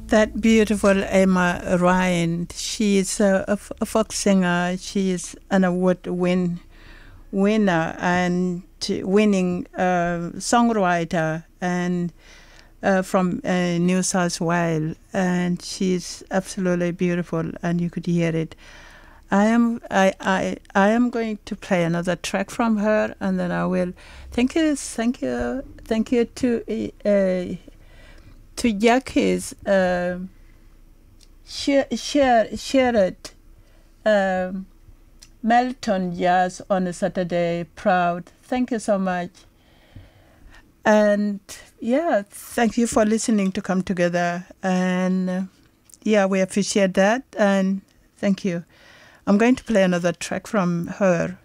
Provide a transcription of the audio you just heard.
That beautiful Emma Ryan. She is a folk singer. She is an winner and winning songwriter and from New South Wales, and she's absolutely beautiful, and you could hear it. I am going to play another track from her, and then I will. Thank you to Jackie's shared Melton Jazz on a Saturday. Proud. Thank you so much. And yeah, thank you for listening to Come Together. And yeah, we appreciate that. And thank you. I'm going to play another track from her.